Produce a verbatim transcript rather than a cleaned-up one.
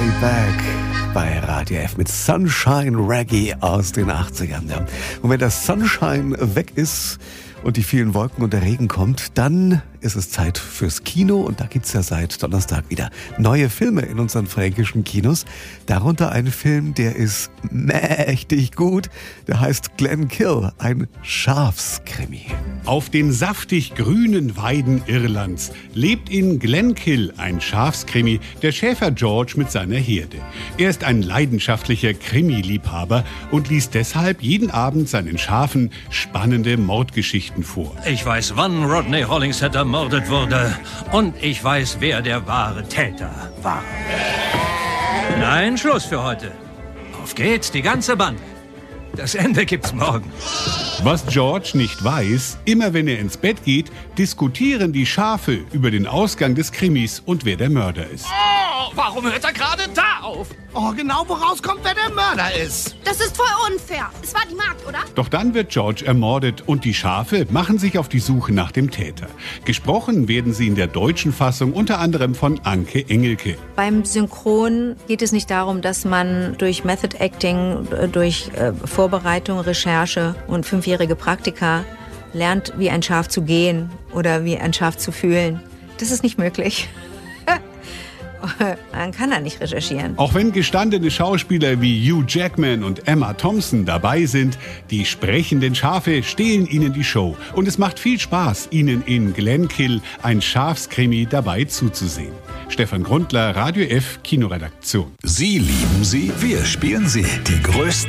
Way Back bei Radio F mit Sunshine Reggae aus den achtzigern. Ja. Und wenn das Sunshine weg ist und die vielen Wolken und der Regen kommt, dann ist es Zeit fürs Kino. Und da gibt's ja seit Donnerstag wieder neue Filme in unseren fränkischen Kinos. Darunter ein Film, der ist mächtig gut. Der heißt Glenkill, ein Schafskrimi. Auf den saftig grünen Weiden Irlands lebt in Glenkill ein Schafskrimi, der Schäfer George mit seiner Herde. Er ist ein leidenschaftlicher Krimi-Liebhaber und liest deshalb jeden Abend seinen Schafen spannende Mordgeschichten vor. Ich weiß, wann Rodney Hollingshead ermordet wurde. Und ich weiß, wer der wahre Täter war. Nein, Schluss für heute. Auf geht's, die ganze Bande. Das Ende gibt's morgen. Was George nicht weiß, immer wenn er ins Bett geht, diskutieren die Schafe über den Ausgang des Krimis und wer der Mörder ist. Oh, warum hört er gerade da auf? Oh, genau woraus kommt, wer der Mörder ist. Das ist voll unfair. Es war die Magd, oder? Doch dann wird George ermordet und die Schafe machen sich auf die Suche nach dem Täter. Gesprochen werden sie in der deutschen Fassung unter anderem von Anke Engelke. Beim Synchron geht es nicht darum, dass man durch Method Acting, durch äh, Vorbereitung, Recherche und fünfjährige Praktika lernt, wie ein Schaf zu gehen oder wie ein Schaf zu fühlen. Das ist nicht möglich. Man kann da nicht recherchieren. Auch wenn gestandene Schauspieler wie Hugh Jackman und Emma Thompson dabei sind, die sprechenden Schafe stehlen ihnen die Show. Und es macht viel Spaß, ihnen in Glenkill, ein Schafskrimi, dabei zuzusehen. Stefan Grundler, Radio F, Kinoredaktion. Sie lieben sie, wir spielen sie. Die größten